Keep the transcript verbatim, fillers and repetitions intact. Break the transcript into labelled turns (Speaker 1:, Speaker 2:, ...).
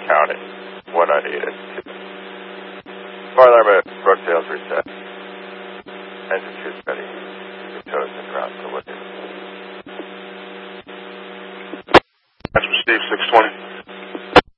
Speaker 1: county when I need it. Fire alarm at Brookdale's reset. Engine two steady. Toes and ground for what?
Speaker 2: That's for Steve, six twenty.